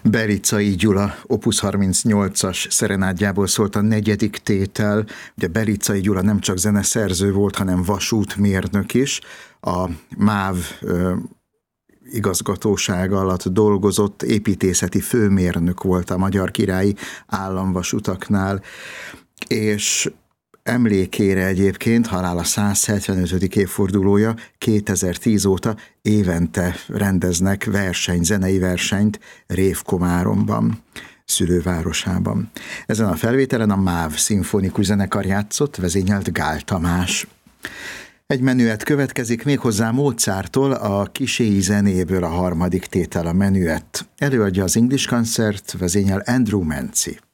Belicai Gyula Opus 38-as szerenádjából szólt a negyedik tétel. Ugye Belicai Gyula nem csak zeneszerző volt, hanem vasútmérnök is. A MÁV igazgatósága alatt dolgozott, építészeti főmérnök volt a Magyar Királyi Államvasutaknál, és emlékére egyébként halála 175. évfordulója 2010 óta évente rendeznek zenei versenyt Révkomáromban, szülővárosában. Ezen a felvételen a MÁV szimfonikus zenekar játszott, vezényelt Gál Tamás. Egy menüet következik méghozzá Mozarttól, a Kiséi zenéből a harmadik tétel a menüet. Előadja az English Concert, vezényel Andrew Manci.